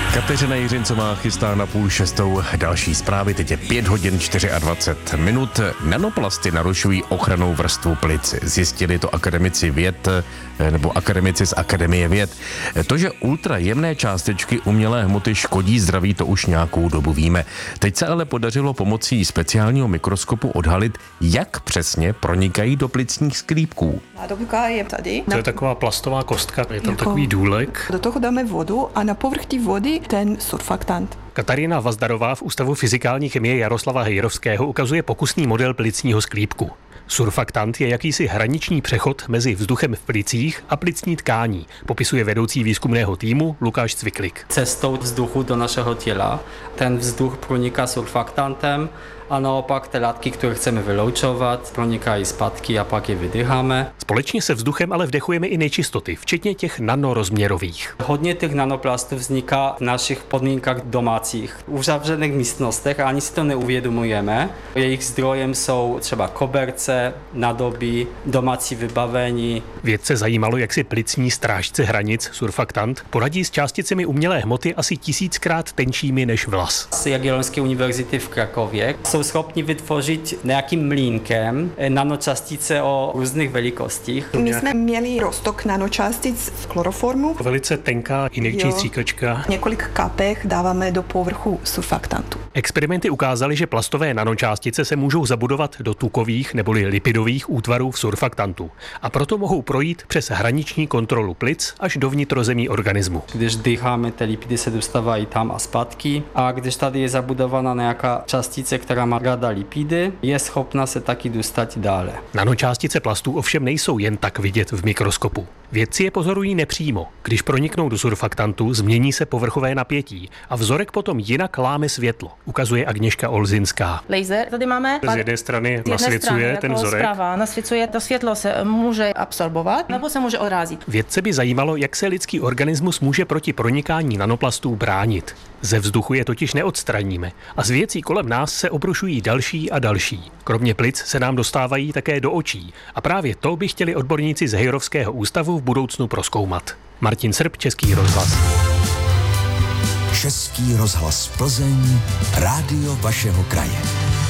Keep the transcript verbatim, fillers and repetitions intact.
Kateřina Jiřincová chystá na půl šestou další zprávy. Teď je pět hodin dvacet čtyři minut. Nanoplasty narušují ochrannou vrstvu plic. Zjistili to akademici věd nebo akademici z Akademie věd. To, že ultrajemné částečky umělé hmoty škodí zdraví, to už nějakou dobu víme. Teď se ale podařilo pomocí speciálního mikroskopu odhalit, jak přesně pronikají do plicních sklípků. Nádobka je tady. To je taková plastová kostka, je tam Jako- takový důlek. Do toho dáme vodu a na povrch té vody ten surfaktant. Katarina Vazdarová v Ústavu fyzikální chemie Jaroslava Hejrovského ukazuje pokusný model plicního sklípku. Surfaktant je jakýsi hraniční přechod mezi vzduchem v plicích a plicní tkání, popisuje vedoucí výzkumného týmu Lukáš Cviklik. Cestou vzduchu do našeho těla ten vzduch proniká surfaktantem a naopak ty látky, které chceme vyloučovat, pronikají zpátky a pak je vydýcháme. Společně se vzduchem ale vdechujeme i nečistoty, včetně těch nanorozměrových. Hodně těch nanoplastů vzniká v našich podmínkách domácích, v uzavřených místnostech a ani si to neuvědomujeme. Jejich zdrojem jsou třeba koberce, nádoby, domácí vybavení. Vědce zajímalo, jak si plicní strážce hranic, surfaktant, poradí s částicemi umělé hmoty asi tisíckrát tenčími než vlas. Z Jagiellonské univerzity v Krakově jsou schopni vytvořit nějakým mlýnkem nanočástice o různých velikostích. My jsme měli roztok nanočástic v chloroformu. Velice tenká injekční Jo. stříkačka. Několik kapek dáváme do povrchu surfaktantu. Experimenty ukázaly, že plastové nanočástice se můžou zabudovat do tukových neboli lipidových útvarů v surfaktantu a proto mohou projít přes hraniční kontrolu plic až do vnitrozemí organismu. Když dýcháme, ty lipidy se dostávají tam a zpátky a když tady je zabudovaná nějaká částice, která má ráda lipidy, je schopna se taky dostat dále. Nanočástice plastů ovšem nejsou jen tak vidět v mikroskopu. Vědci je pozorují nepřímo. Když proniknou do surfaktantu, změní se povrchové napětí a vzorek potom jinak láme světlo, ukazuje Agněška Olzinská. Laser tady máme. Z jedné strany Z jedné nasvěcuje strany, ten jako vzorek. Zprava nasvěcuje, to světlo se může absorbovat nebo se může odrazit. Vědce by zajímalo, jak se lidský organismus může proti pronikání nanoplastů bránit. Ze vzduchu je totiž neodstraníme a z věcí kolem nás se obrušují další a další. Kromě plic se nám dostávají také do očí a právě to by chtěli odborníci z Hejrovského ústavu v budoucnu prozkoumat. Martin Srb, Český rozhlas. Český rozhlas Plzeň, rádio vašeho kraje.